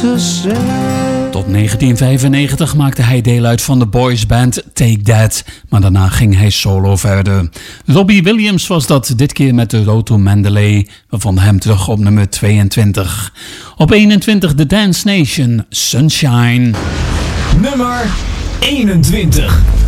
to say. Tot 1995 maakte hij deel uit van de boysband Take That, maar daarna ging hij solo verder. Robbie Williams was dat dit keer met de Road to Mandalay. We vonden hem terug op nummer 22. Op 21 The Dance Nation, Sunshine. Nummer 21.